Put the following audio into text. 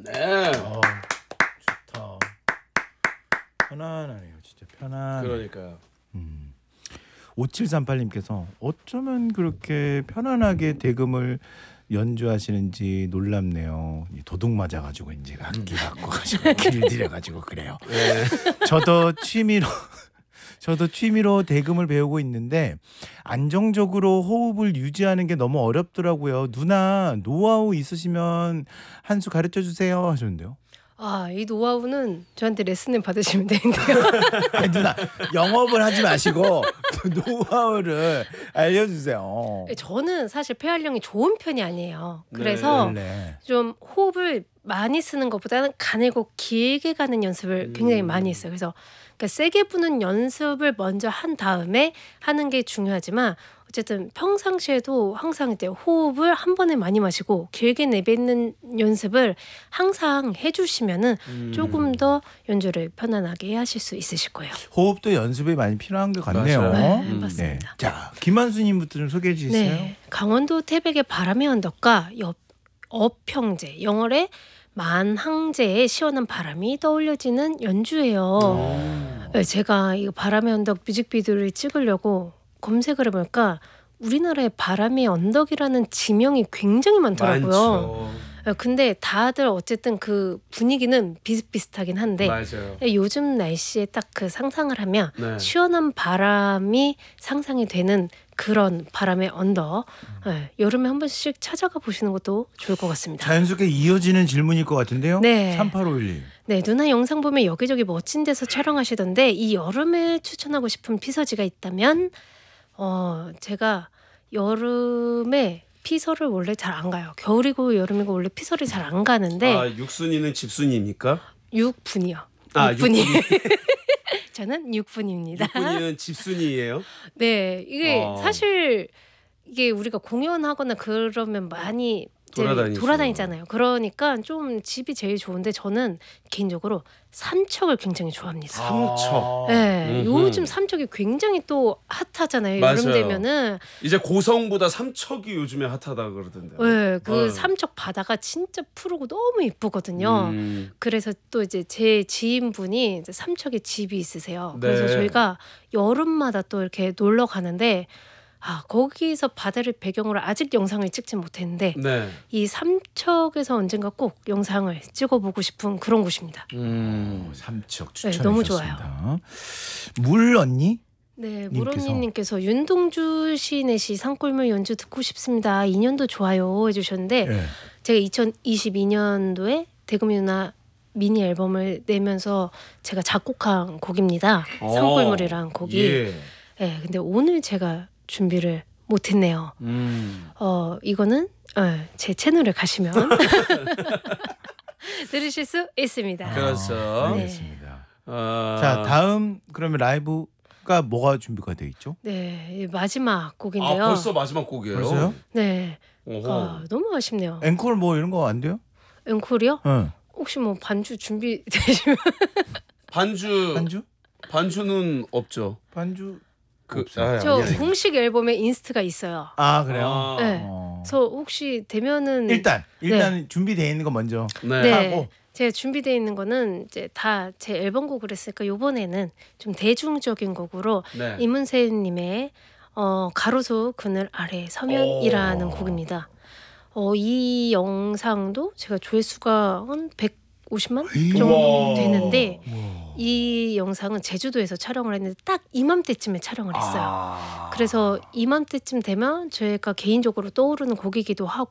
네. 좋다. 편안하네요. 진짜 편안. 그러니까요. 5738님께서 어쩌면 그렇게 편안하게 대금을 연주하시는지 놀랍네요. 도둑 맞아가지고 이제 악기 갖고 가지고 길들여가지고 그래요. 네. 저도 취미로 대금을 배우고 있는데 안정적으로 호흡을 유지하는 게 너무 어렵더라고요. 누나 노하우 있으시면 한 수 가르쳐 주세요 하셨는데요. 이 노하우는 저한테 레슨을 받으시면 되는데요. 아니, 누나 영업을 하지 마시고 노하우를 알려주세요. 저는 사실 폐활량이 좋은 편이 아니에요. 그래서 네. 좀 호흡을 많이 쓰는 것보다는 가늘고 길게 가는 연습을 굉장히 많이 했어요. 그래서 그러니까 세게 부는 연습을 먼저 한 다음에 하는 게 중요하지만 어쨌든 평상시에도 항상 이제 호흡을 한 번에 많이 마시고 길게 내뱉는 연습을 항상 해주시면은 조금 더 연주를 편안하게 하실 수 있으실 거예요. 호흡도 연습이 많이 필요한 것 같네요. 맞아요. 네, 맞습니다. 네. 자, 김한수님부터 좀 소개해 주시겠어요? 네, 강원도 태백의 바람의 언덕과 어평제, 영월의 만항제의 시원한 바람이 떠올려지는 연주예요. 네, 제가 이 바람의 언덕 뮤직비디오를 찍으려고 검색을 해보니까 우리나라에 바람의 언덕이라는 지명이 굉장히 많더라고요. 많죠. 근데 다들 어쨌든 그 분위기는 비슷비슷하긴 한데 맞아요. 요즘 날씨에 딱 그 상상을 하면 네. 시원한 바람이 상상이 되는 그런 바람의 언덕. 여름에 한 번씩 찾아가 보시는 것도 좋을 것 같습니다. 자연스럽게 이어지는 질문일 것 같은데요. 네. 3851님. 네, 누나 영상 보면 여기저기 멋진 데서 촬영하시던데 이 여름에 추천하고 싶은 피서지가 있다면 제가 여름에 피서를 원래 잘 안 가요. 겨울이고 여름이고 원래 피서를 잘 안 가는데 육순이는 집순이입니까? 6분이요. 육순이. 저는 6분입니다. 육순이는 집순이에요? 네, 이게 사실 이게 우리가 공연하거나 그러면 많이 돌아다니잖아요. 그러니까 좀 집이 제일 좋은데 저는 개인적으로 삼척을 굉장히 좋아합니다. 삼척. 네, 요즘 삼척이 굉장히 또 핫하잖아요. 맞아요. 여름 되면은 이제 고성보다 삼척이 요즘에 핫하다 그러던데요. 네, 그 삼척 바다가 진짜 푸르고 너무 예쁘거든요. 그래서 또 이제 제 지인분이 이제 삼척에 집이 있으세요. 그래서 네. 저희가 여름마다 또 이렇게 놀러 가는데 거기서 바다를 배경으로 아직 영상을 찍지 못했는데 네. 이 삼척에서 언젠가 꼭 영상을 찍어보고 싶은 그런 곳입니다. 삼척 네, 추천해 너무 주셨습니다. 물 언니? 네, 님께서. 무런님께서 윤동주 시인의 시 산골물 연주 듣고 싶습니다. 2년도 좋아요 해주셨는데 네. 제가 2022년도에 대금이 누나 미니 앨범을 내면서 제가 작곡한 곡입니다. 산골물이란 곡이. 예. 네, 근데 오늘 제가 준비를 못했네요. 이거는 제 채널에 가시면 들으실 수 있습니다. 그렇죠. 알겠습니다. 자, 다음 그러면 라이브가 뭐가 준비가 돼 있죠? 네, 마지막 곡인데요. 벌써 마지막 곡이에요. 벌써요? 네, 오호. 너무 아쉽네요. 앵콜 뭐 이런 거 안 돼요? 앵콜이요? 응. 혹시 뭐 반주 준비되시면 반주는 없죠. 반주 저 공식 앨범에 인스트가 있어요. 그래요? 네. 그래서 혹시 되면은 일단 준비되어 있는 거 먼저 네. 하고 제가 준비되어 있는 거는 이제 다 제 앨범곡을 했으니까 이번에는 좀 대중적인 곡으로 네. 임은세님의 가로수 그늘 아래 서면이라는 곡입니다. 이 영상도 제가 조회수가 한 150만 정도 되는데 이 영상은 제주도에서 촬영을 했는데 딱 이맘때쯤에 촬영을 했어요. 그래서 이맘때쯤 되면 저희가 개인적으로 떠오르는 곡이기도 하고